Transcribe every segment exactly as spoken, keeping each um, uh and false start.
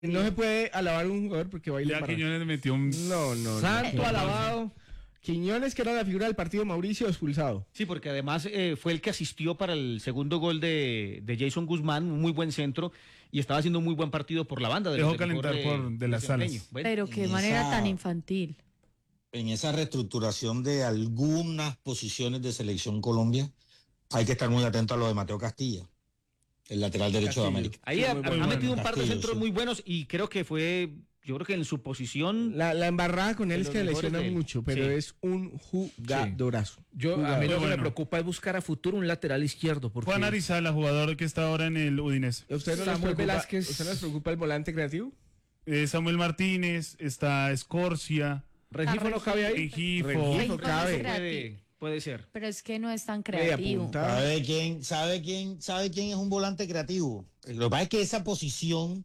No se puede alabar a un jugador porque baila. Ya Quiñones le metió un... No, no, Santo no. alabado. Quiñones, que era la figura del partido, Mauricio, expulsado. Sí, porque además eh, fue el que asistió para el segundo gol de, de Jason Guzmán, un muy buen centro, y estaba haciendo un muy buen partido por la banda. De Dejó de calentar mejor, por eh, de las desempeño. salas. Bueno, Pero qué en manera esa- tan infantil. En esa reestructuración de algunas posiciones de Selección Colombia, hay que estar muy atento a lo de Mateo Castilla, el lateral derecho Castillo. de América. ahí Sí, ha, muy ha bueno. metido un par de Castillo, centros sí. muy buenos y creo que fue, yo creo que en su posición... La, la embarrada con él De es los que mejores lesiona de él. mucho, pero Sí. es un jugadorazo. Yo, a mí Jugador. lo que Bueno. me preocupa es buscar a futuro un lateral izquierdo. Porque Juan Arizala, jugador que está ahora en el Udinese. ¿A usted no les Samuel preocupa, Velázquez. ¿usted no les preocupa el volante creativo? Eh, Samuel Martínez, está Escorcia, Regifo no cabe ahí. Regifo. Regifo. Regifo cabe. no es creativo. Puede, puede ser. Pero es que no es tan Media creativo. punta. ¿Sabe quién, sabe quién, sabe quién es un volante creativo? Lo que pasa es que esa posición,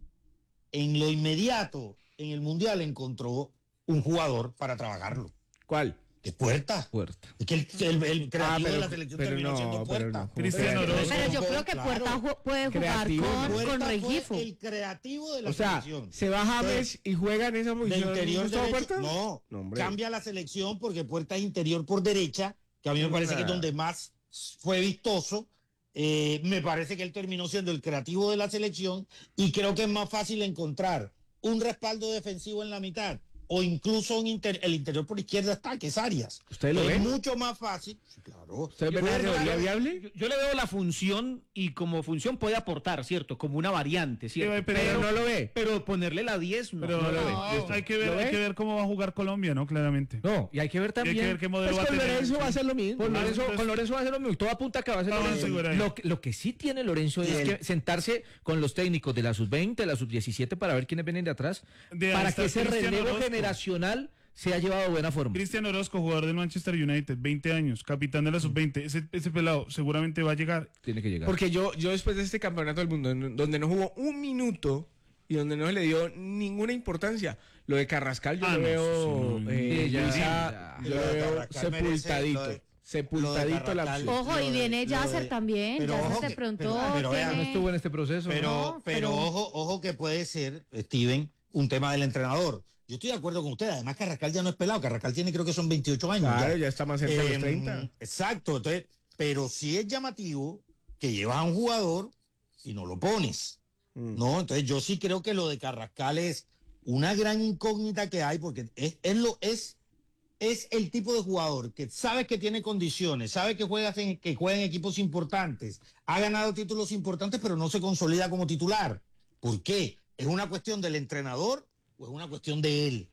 en lo inmediato, en el Mundial, encontró un jugador para trabajarlo. ¿Cuál? De Puerta. Puerta. Es que el, el, el creativo Ah, pero- de la selección pero terminó no, siendo pero Puerta. no. Cristiano Pero- Orozco. Pero yo creo que Claro. Puerta ju- puede jugar Creativo. con, Puerta con fue Regifo. el creativo de la O sea, selección. ¿se va James Entonces, y juega en esa de posición? interior ¿Gustavo derecho. Puerta? No, No, hombre. cambia la selección porque Puerta es interior por derecha, que a mí me parece que es donde más fue vistoso. Eh, me parece que él terminó siendo el creativo de la selección y creo que es más fácil encontrar un respaldo defensivo en la mitad o incluso un inter- el interior por izquierda está, que es Arias. ¿Usted lo es ve? mucho más fácil. Sí, claro. ¿Usted ve Yo- una yo- teoría yo- viable? Yo, yo le veo la función y como función puede aportar, ¿cierto? Como una variante, ¿cierto? Sí, pero Pero no lo ve. pero ponerle la diez, no. Pero no lo ve. No. hay, que ver, ¿Lo hay ve? que ver cómo va a jugar Colombia, ¿no? Claramente. No, y hay que ver Y hay también. que ver qué modelo Pues va a con tener. Lorenzo va a ser lo mismo. Con Ah, Lorenzo, entonces- con Lorenzo va a ser lo mismo. Todo apunta que va a ser lo Vamos a mismo. asegurar ahí. Lo, que- lo que sí tiene Lorenzo es Bien. que sentarse con los técnicos de la sub veinte, de la sub diecisiete para ver quiénes vienen de atrás, De ahí para está que ese Cristiano relevo Orozco. generacional se ha llevado de buena forma. Cristian Orozco, jugador del Manchester United, veinte años, capitán de la sub veinte. Ese, ese pelado seguramente va a llegar. Tiene que llegar. Porque yo, yo después de este campeonato del mundo, en- donde no jugó un minuto y donde no se le dio ninguna importancia, lo de Carrascal yo Ah, lo no, veo, sí, no, eh, sí, ya, Luisa, ya. yo Lo lo de veo Carrascal merece- sepultadito, lo de- sepultadito la Carrascal. opción. Ojo, Lo y de- viene lo Yasser de- también. pero Yasser ojo se que- preguntó. pero- pero vean, tiene- no estuvo en este proceso. Pero, No, pero, pero- ojo, ojo que puede ser, Steven, un tema del entrenador. Yo estoy de acuerdo con usted. Además, Carrascal ya no es pelado. Carrascal tiene, creo que son veintiocho años. Claro, ya está más cerca de los Em, treinta. Exacto. Entonces, pero sí es llamativo que llevas a un jugador y no lo pones. Mm. No, entonces yo sí creo que lo de Carrascal es una gran incógnita que hay porque es, es lo es es el tipo de jugador que sabe que tiene condiciones, sabe que juega en, que juega en equipos importantes, ha ganado títulos importantes, pero no se consolida como titular. ¿Por qué? ¿Es una cuestión del entrenador o es una cuestión de él?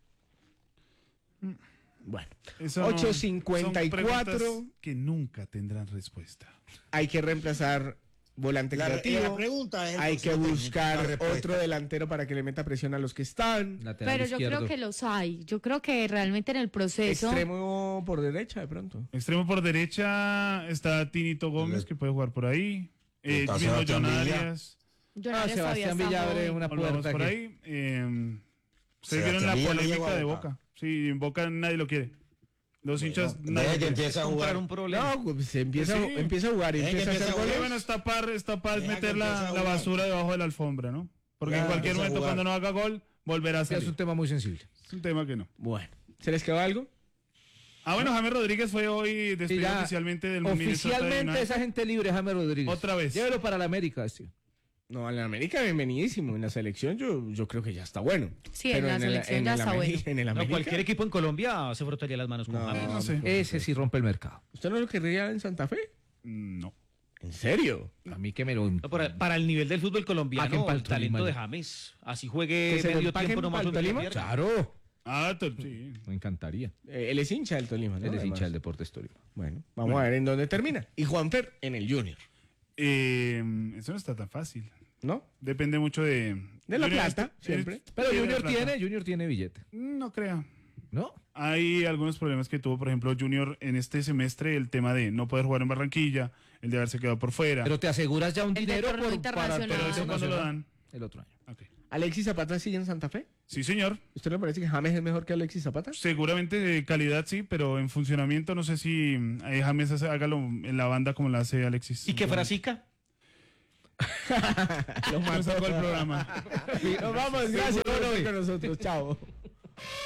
Bueno, Eso no- ocho cincuenta y cuatro. son preguntas que nunca tendrán respuesta. hay que reemplazar volante La, creativo. la pregunta es el Hay que proceso técnico, buscar la respuesta. otro delantero para que le meta presión a los que están. Lateral Pero yo izquierdo. creo que los hay. Yo creo que realmente en el proceso. Extremo por derecha, de pronto. Extremo por derecha está Tinito Gómez, que puede jugar por ahí. Eh, Está mismo Sebastián John Villa. Arias. Yo Ah, Sebastián Villa abre una Volvamos puerta por que- ahí. Eh, Ustedes Sebastián vieron la Villa no polémica llegó a de Boca. Boca. Sí, en Boca nadie lo quiere. Los hinchas Bueno, nadie desde que lo quiere. empieza a Comprar jugar. un problema. No, pues se empieza, Sí. empieza a jugar y Deja que empieza a hacer empiece a goles. Sí, bueno, es tapar, es tapar, Deja que meter empiece la, a la jugar. basura debajo de la alfombra, ¿no? Porque Deja en que cualquier empiece a momento jugar. cuando no haga gol, volverá a Es salir. un tema muy sensible. Es un tema que no. Bueno, ¿se les quedó algo? Ah, bueno, James Rodríguez fue hoy Sí, despedido ya, oficialmente del Minnesota oficialmente United. esa gente libre, James Rodríguez. Otra vez. Llévelo para la América, este. No, en la América bienvenidísimo. En la selección yo, yo creo que ya está bueno. Sí, en la el- selección ya el está Ameri- bueno. En el No, América, cualquier equipo en Colombia se frotaría las manos con No. James. No sé. Ese sí rompe el mercado. ¿Usted no lo querría en Santa Fe? No. ¿En serio? A mí que me lo... No, para, para el nivel del fútbol colombiano, Paquen pa'l el talento Tolima de ya. James. Así juegue ¿Que se lo medio empaquen tiempo nomás. pa'l no Tolima? pierda. Claro. Ah, to- sí. Me encantaría. Eh, él es hincha del Tolima, ¿no? Él es Además. hincha del Deportes Tolima. Bueno, vamos a ver en dónde termina. Y Juanfer en el Junior, Eh, eso no está tan fácil. ¿no? Depende mucho de... De la Junior plata, está- siempre. eh, Pero sí, de Junior plata. tiene, Junior tiene billete. No creo. ¿No? Hay algunos problemas que tuvo, por ejemplo, Junior en este semestre, el tema de no poder jugar en Barranquilla, el de haberse quedado por fuera. Pero te aseguras ya un El dinero torneo por, para internacional. Pero eso cuando lo dan. el otro año. Ok. ¿Alexis Zapata sigue en Santa Fe? Sí, señor. ¿Usted le parece que James es mejor que Alexis Zapata? Seguramente de calidad sí, pero en funcionamiento no sé si eh, James hace- haga lo- en la banda como la hace Alexis. ¿Y qué Frasica? Lo Nos sacó el programa. Nos vamos, gracias por estar con nosotros. Chao.